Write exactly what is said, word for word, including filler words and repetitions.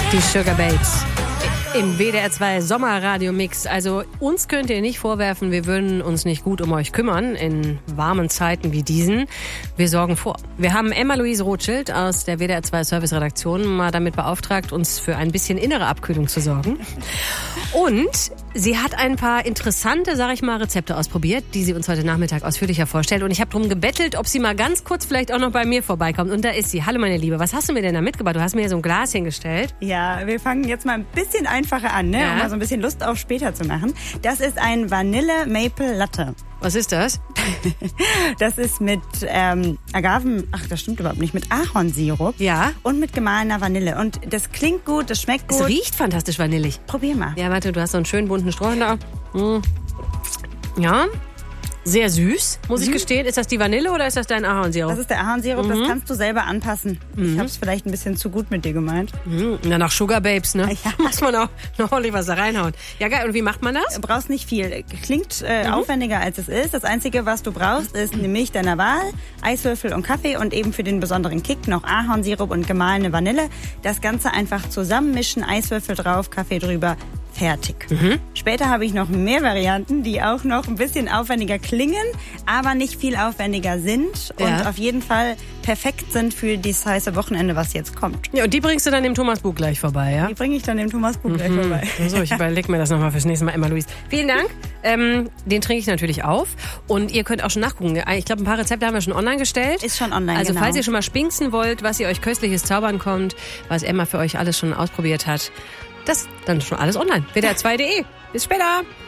Die Sugar Babes im W D R zwei Sommerradio-Mix. Also uns könnt ihr nicht vorwerfen, wir würden uns nicht gut um euch kümmern in warmen Zeiten wie diesen. Wir sorgen vor. Wir haben Emma-Louise Rothschild aus der W D R zwei Service-Redaktion mal damit beauftragt, uns für ein bisschen innere Abkühlung zu sorgen. Und sie hat ein paar interessante, sag ich mal, Rezepte ausprobiert, die sie uns heute Nachmittag ausführlicher vorstellt. Und ich habe darum gebettelt, ob sie mal ganz kurz vielleicht auch noch bei mir vorbeikommt. Und da ist sie. Hallo meine Liebe, was hast du mir denn da mitgebracht? Du hast mir hier so ein Glas hingestellt. Ja, wir fangen jetzt mal ein bisschen einfacher an, ne? Ja. Um mal so ein bisschen Lust auf später zu machen. Das ist ein Vanille Maple Latte. Was ist das? Das ist mit ähm, Agaven, ach das stimmt überhaupt nicht, mit Ahornsirup Ja. und mit gemahlener Vanille. Und das klingt gut, das schmeckt gut. Es riecht fantastisch vanillig. Probier mal. Ja, warte, du hast so einen schönen bunten Streifen da. Hm. Ja, sehr süß, muss ich gestehen. Ist das die Vanille oder ist das dein Ahornsirup? Das ist der Ahornsirup, Mhm. das kannst du selber anpassen. Ich habe es vielleicht ein bisschen zu gut mit dir gemeint. Mhm. Na, nach Sugar Babes, ne? Ja. Muss man auch noch ordentlich was da reinhauen. Ja, geil. Und wie macht man das? Du brauchst nicht viel. Klingt äh, Mhm. aufwendiger, als es ist. Das Einzige, was du brauchst, ist eine Milch deiner Wahl, Eiswürfel und Kaffee und eben für den besonderen Kick noch Ahornsirup und gemahlene Vanille. Das Ganze einfach zusammenmischen, Eiswürfel drauf, Kaffee drüber. Fertig. Mhm. Später habe ich noch mehr Varianten, die auch noch ein bisschen aufwendiger klingen, aber nicht viel aufwendiger sind und Ja. auf jeden Fall perfekt sind für dieses heiße Wochenende, was jetzt kommt. Ja, und die bringst du dann dem Thomas Buch gleich vorbei, ja? Die bringe ich dann dem Thomas Buch gleich vorbei. So, ich überlege mir das nochmal fürs nächste Mal, Emma-Louise. Vielen Dank. Ähm, den trinke ich natürlich auf. Und ihr könnt auch schon nachgucken. Ich glaube, ein paar Rezepte haben wir schon online gestellt. Ist schon online, Also genau. falls ihr schon mal spinksen wollt, was ihr euch köstliches zaubern kommt, was Emma für euch alles schon ausprobiert hat, das dann schon alles online. W D R zwei punkt de. Bis später.